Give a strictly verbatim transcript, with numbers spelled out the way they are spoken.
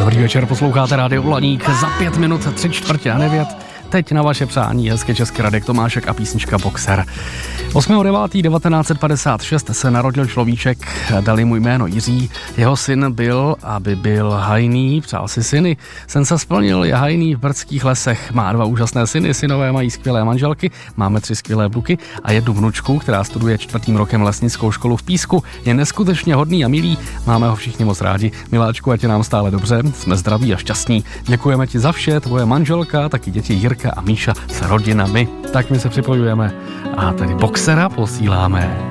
Dobrý večer, posloucháte Rádio Blaník, za pět minut tři čtvrtě na devět. Teď na vaše přání hezké české Radek Tomášek a písnička Boxer. osmého devátého devatenáct set padesát šest se narodil človíček, dali mu jméno Jiří. Jeho syn byl, aby byl hajný, přál si syny. Sen se splnil, je hajný v brdských lesech. Má dva úžasné syny, synové mají skvělé manželky, máme tři skvělé vnuky a jednu vnučku, která studuje čtvrtým rokem lesnickou školu v Písku. Je neskutečně hodný a milý, máme ho všichni moc rádi. Miláčku, ať je nám stále dobře, jsme zdraví a šťastní. Děkujeme ti za vše, tvoje manželka, taky děti Jirka a Míša s rodinami. Tak my se připojujeme a tedy Boxera posíláme.